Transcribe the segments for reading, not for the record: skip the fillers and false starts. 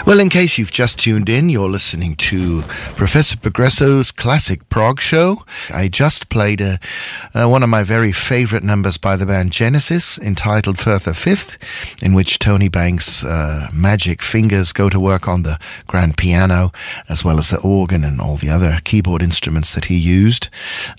Well, in case you've just tuned in, you're listening to Professor Progresso's Classic Prog Show. I just played one of my very favorite numbers by the band Genesis, entitled Further Fifth, in which Tony Banks' magic fingers go to work on the grand piano, as well as the organ and all the other keyboard instruments that he used.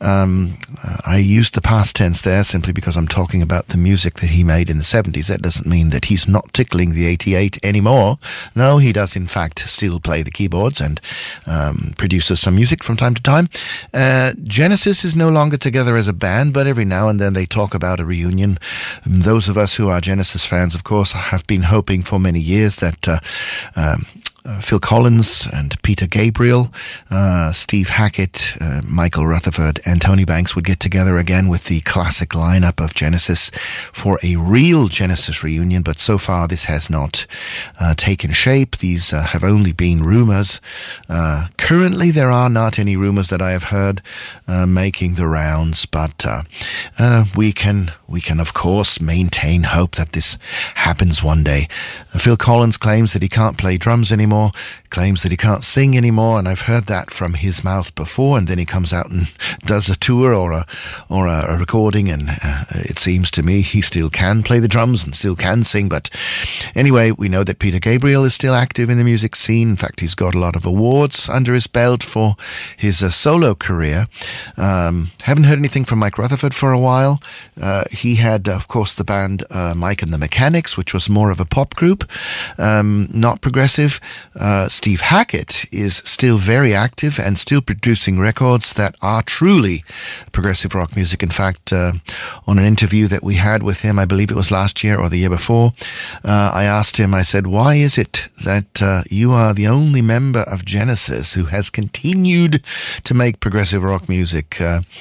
I used the past tense there simply because I'm talking about the music that he made in the 70s. That doesn't mean that he's not tickling the 88 anymore. No, he does in fact still play the keyboards and produces some music from time to time. Genesis is no longer together as a band, but every now and then they talk about a reunion. Those of us who are Genesis fans, of course, have been hoping for many years that Phil Collins and Peter Gabriel, Steve Hackett, Michael Rutherford and Tony Banks would get together again with the classic lineup of Genesis for a real Genesis reunion, but so far this has not taken shape. These have only been rumors. Currently there are not any rumors that I have heard making the rounds, but we can of course maintain hope that this happens one day. Phil Collins claims that he can't play drums anymore, claims that he can't sing anymore, and I've heard that from his mouth before, and then he comes out and does a tour or a recording, and it seems to me he still can play the drums and still can sing. But anyway, we know that Peter Gabriel is still active in the music scene. In fact, he's got a lot of awards under his belt for his solo career. Haven't heard anything from Mike Rutherford for a while. He had, of course, the band Mike and the Mechanics, which was more of a pop group, not progressive. Steve Hackett is still very active and still producing records that are truly progressive rock music. In fact, on an interview that we had with him, I believe it was last year or the year before, I asked him, I said, why is it that you are the only member of Genesis who has continued to make progressive rock music?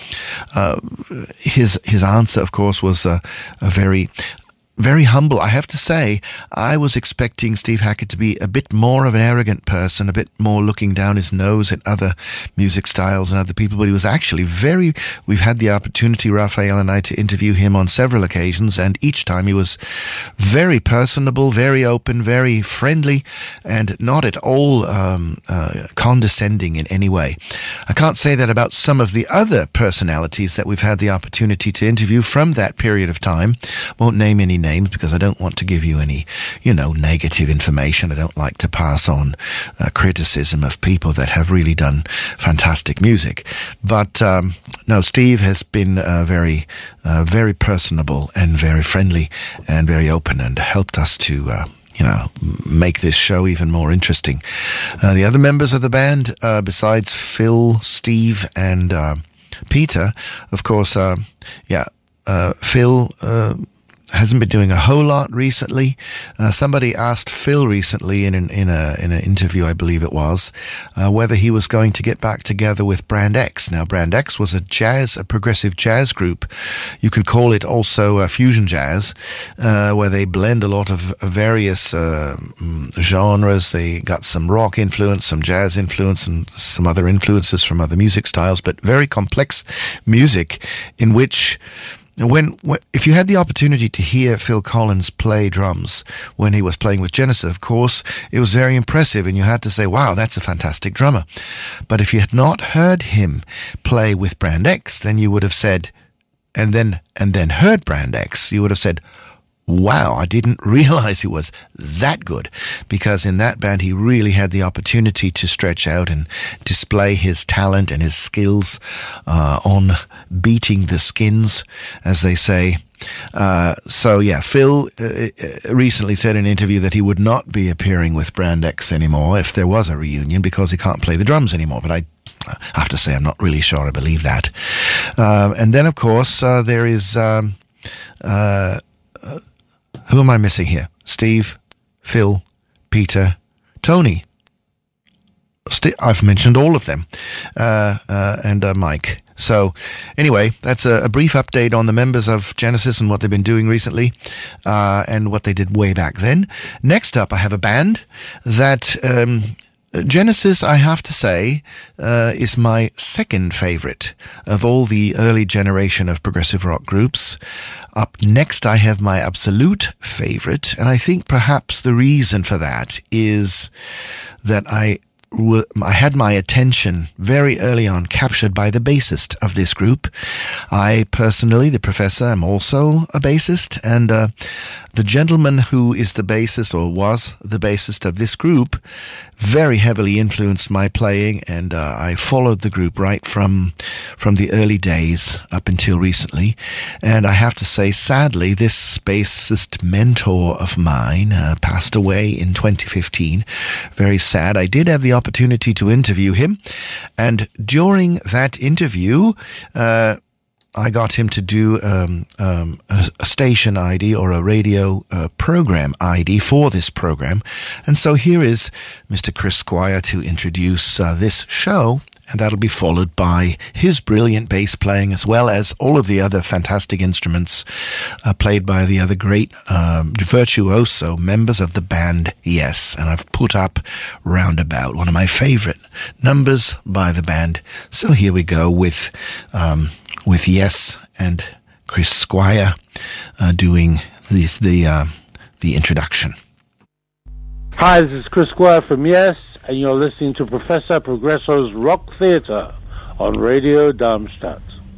His answer, of course, was a very humble. I have to say, I was expecting Steve Hackett to be a bit more of an arrogant person, a bit more looking down his nose at other music styles and other people, but he was actually we've had the opportunity, Raphael and I, to interview him on several occasions, and each time he was very personable, very open, very friendly, and not at all condescending in any way. I can't say that about some of the other personalities that we've had the opportunity to interview from that period of time. Won't name any names because I don't want to give you any, negative information. I don't like to pass on criticism of people that have really done fantastic music. But no, Steve has been very personable and very friendly and very open, and helped us to make this show even more interesting. The other members of the band, besides Phil, Steve, and Peter, of course, Phil hasn't been doing a whole lot recently. Somebody asked Phil recently in an interview, I believe it was, whether he was going to get back together with Brand X. Now, Brand X was a progressive jazz group. You could call it also fusion jazz, where they blend a lot of various genres. They got some rock influence, some jazz influence, and some other influences from other music styles, but very complex music in which if you had the opportunity to hear Phil Collins play drums when he was playing with Genesis, of course, it was very impressive, and you had to say, wow, that's a fantastic drummer. But if you had not heard him play with Brand X, then you would have said, and then heard Brand X, you would have said, wow, I didn't realize he was that good, because in that band he really had the opportunity to stretch out and display his talent and his skills on beating the skins, as they say. Phil recently said in an interview that he would not be appearing with Brand X anymore if there was a reunion, because he can't play the drums anymore. But I have to say, I'm not really sure I believe that. And then, of course, there is... who am I missing here? Steve, Phil, Peter, Tony. I've mentioned all of them, and Mike. So anyway, that's a brief update on the members of Genesis and what they've been doing recently, and what they did way back then. Next up, I have a band that Genesis, I have to say, is my second favorite of all the early generation of progressive rock groups. Up next, I have my absolute favorite, and I think perhaps the reason for that is that I had my attention very early on captured by the bassist of this group. I personally, the professor, am also a bassist, and the gentleman who is the bassist, or was the bassist of this group, very heavily influenced my playing, and I followed the group right from the early days up until recently. And I have to say, sadly, this bassist mentor of mine passed away in 2015. Very sad. I did have the opportunity to interview him, and during that interview, I got him to do a station ID or a radio program ID for this program. And so here is Mr. Chris Squire to introduce this show, and that'll be followed by his brilliant bass playing, as well as all of the other fantastic instruments played by the other great virtuoso members of the band Yes. And I've put up Roundabout, one of my favorite numbers by the band. So here we go with Yes and Chris Squire doing the introduction. Hi, this is Chris Squire from Yes, and you're listening to Professor Progresso's Rock Theatre on Radio Darmstadt.